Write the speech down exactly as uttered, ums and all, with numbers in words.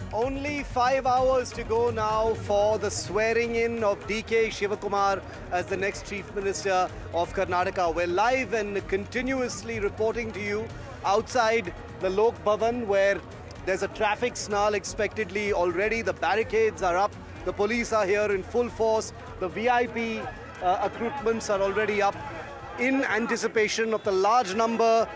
Only five hours to go now for the swearing in of D K Shivakumar as the next Chief Minister of Karnataka. We're live and continuously reporting to you outside the Lok Bhavan, where there's a traffic snarl expectedly already. The barricades are up. The police are here in full force. The V I P uh, accoutrements are already up in anticipation of the large number